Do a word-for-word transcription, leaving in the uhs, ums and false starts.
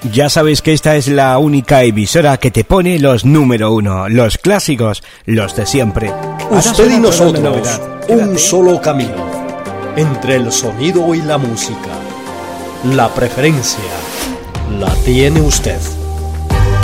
Ya sabéis que esta es la única emisora que te pone los número uno, los clásicos, los de siempre. Usted y nosotros, un solo camino, entre el sonido y la música. La preferencia la tiene usted.